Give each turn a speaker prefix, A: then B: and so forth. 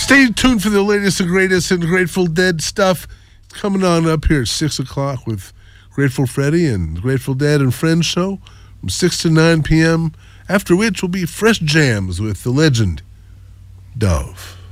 A: Stay tuned for the latest and greatest in Grateful Dead stuff. It's coming on up here at 6 o'clock with Grateful Freddy and Grateful Dead and Friends show from 6 to 9 p.m., after which will be fresh jams with the legend Dove.